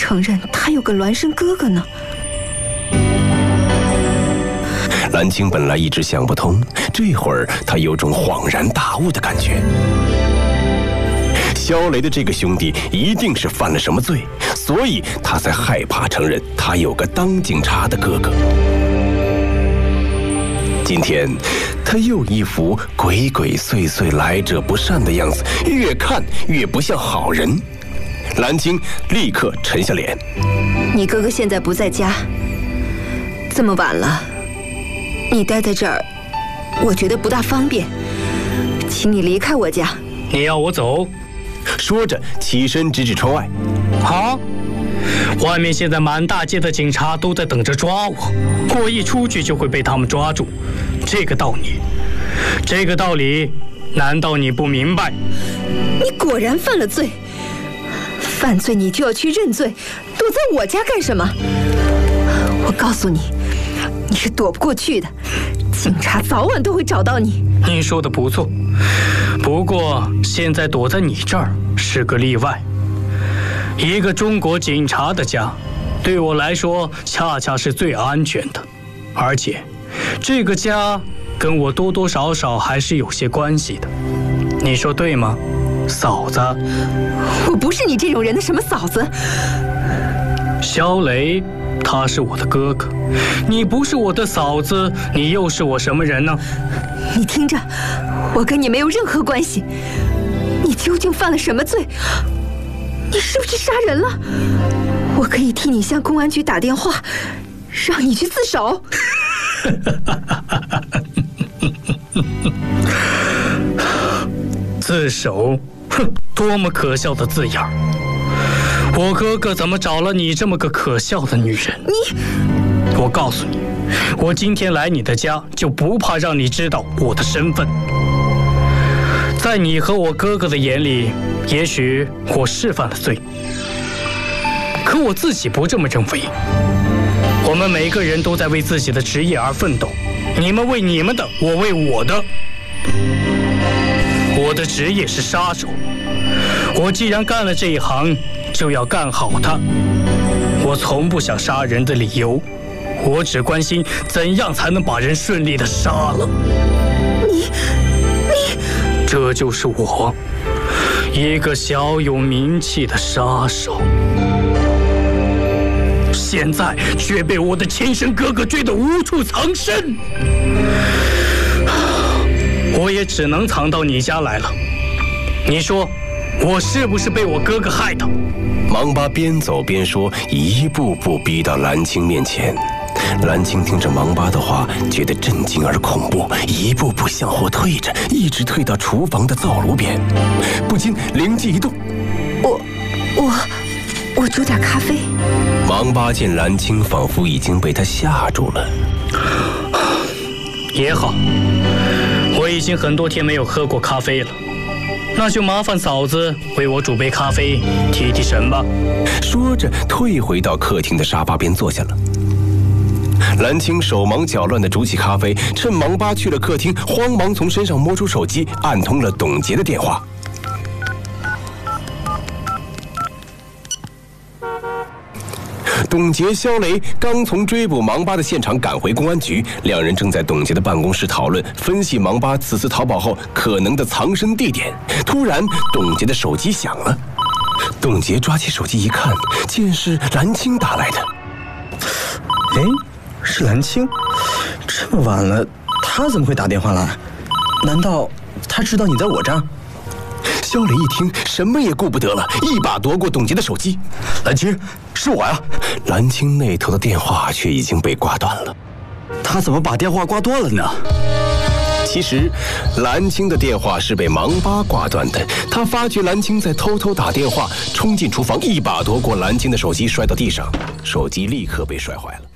承认他有个孪生哥哥呢？ 蓝青本来一直想不通，这会儿他有种恍然大悟的感觉。肖雷的这个兄弟一定是犯了什么罪，所以他才害怕承认他有个当警察的哥哥。今天他又一副鬼鬼祟祟、来者不善的样子，越看越不像好人。蓝青立刻沉下脸：“ 你哥哥现在不在家，这么晚了，你待在这儿，我觉得不大方便，请你离开我家。” 你要我走？ 说着起身指指窗外：“ 好，外面现在满大街的警察都在等着抓我，我一出去就会被他们抓住。这个道理，难道你不明白？” 你果然犯了罪，犯罪你就要去认罪，躲在我家干什么？我告诉你，你是躲不过去的，警察早晚都会找到你。 您说的不错，不过现在躲在你这儿是个例外。一个中国警察的家，对我来说恰恰是最安全的，而且这个家跟我多多少少还是有些关系的。你说对吗，嫂子？ 我不是你这种人的什么嫂子。 肖雷，他是我的哥哥，你不是我的嫂子，你又是我什么人呢？ 你听着，我跟你没有任何关系。你究竟犯了什么罪？你是不是杀人了？我可以替你向公安局打电话，让你去自首。 自首？哼，多么可笑的字眼儿！我哥哥怎么找了你这么个可笑的女人？我告诉你，我今天来你的家，就不怕让你知道我的身份。在你和我哥哥的眼里，也许我是犯了罪，可我自己不这么认为。我们每个人都在为自己的职业而奋斗，你们为你们的，我为我的。我的职业是杀手，我既然干了这一行，就要干好它。我从不想杀人的理由，我只关心怎样才能把人顺利地杀了。这就是我，一个小有名气的杀手，现在却被我的亲生哥哥追得无处藏身。我也只能藏到你家来了。你说，我是不是被我哥哥害的？ 芒巴边走边说，一步步逼到蓝青面前。蓝青听着芒巴的话，觉得震惊而恐怖，一步步向后退着，一直退到厨房的灶炉边，不禁灵机一动： 我煮点咖啡。 芒巴见蓝青仿佛已经被他吓住了。 也好，我已经很多天没有喝过咖啡了，那就麻烦嫂子为我煮杯咖啡提提神吧。 说着退回到客厅的沙发边坐下了。蓝青手忙脚乱地煮起咖啡，趁芒巴去了客厅，慌忙从身上摸出手机，按通了董洁的电话。董洁、肖雷刚从追捕芒巴的现场赶回公安局，两人正在董洁的办公室讨论分析芒巴此次逃跑后可能的藏身地点。突然，董洁的手机响了。董洁抓起手机一看，竟是蓝青打来的。 哎，是蓝青？这么晚了，他怎么会打电话来？难道他知道你在我这儿？ 肖雷一听，什么也顾不得了，一把夺过董洁的手机。 蓝青，是我呀！ 蓝青那头的电话却已经被挂断了。 他怎么把电话挂断了呢？ 其实，蓝青的电话是被芒巴挂断的。他发觉蓝青在偷偷打电话，冲进厨房，一把夺过蓝青的手机，摔到地上，手机立刻被摔坏了。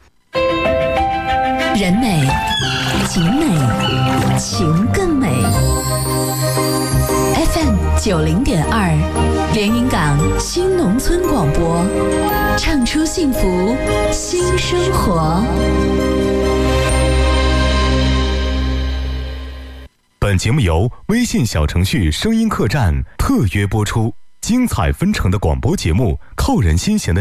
人美景美，情更美。FM 90.2，连云港新农村广播，唱出幸福新生活。 本节目由微信小程序声音客栈特约播出，精彩纷呈的广播节目，扣人心弦的